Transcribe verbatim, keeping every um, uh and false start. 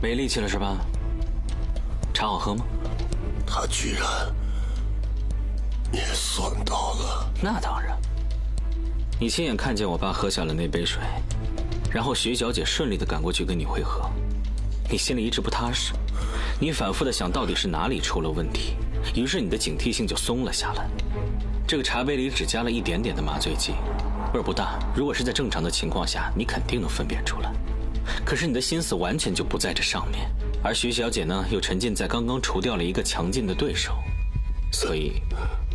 没力气了是吧？茶好喝吗？ 他居然也算到了。 那当然。你亲眼看见我爸喝下了那杯水，然后徐小姐顺利地赶过去跟你会合，你心里一直不踏实，你反复地想到底是哪里出了问题，于是你的警惕性就松了下来。这个茶杯里只加了一点点的麻醉剂，味儿不大，如果是在正常的情况下，你肯定能分辨出来。可是你的心思完全就不在这上面，而徐小姐呢，又沉浸在刚刚除掉了一个强劲的对手，所以